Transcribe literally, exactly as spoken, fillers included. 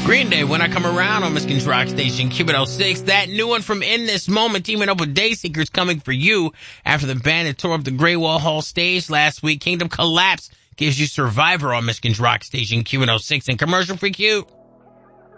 Green Day, When I Come Around on Michigan's Rock Station, Q one oh six. That new one from In This Moment, teaming up with Dayseekers, coming for you after the band had tore up the Great Wall Hall stage last week. Kingdom Collapse gives you Survivor on Michigan's Rock Station, Q one oh six, and commercial free Q.